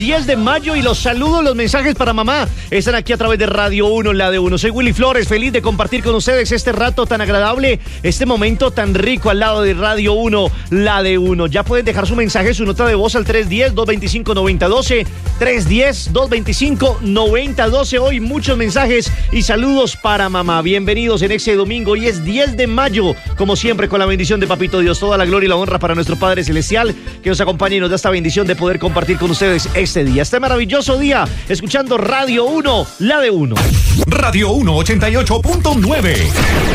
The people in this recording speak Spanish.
10 de mayo y los saludos, los mensajes para mamá están aquí a través de Radio 1, la de 1. Soy Willy Flores, feliz de compartir con ustedes este rato tan agradable, este momento tan rico al lado de Radio 1, la de 1. Ya pueden dejar su mensaje, su nota de voz al 310-225-9012, 310-225-9012. Hoy muchos mensajes y saludos para mamá. Bienvenidos en este domingo. Hoy es 10 de mayo, como siempre, con la bendición de Papito Dios. Toda la gloria y la honra para nuestro Padre Celestial, que nos acompañe y nos da esta bendición de poder compartir con ustedes este día, este maravilloso día, escuchando Radio 1, la de 1. Radio 1 88.9.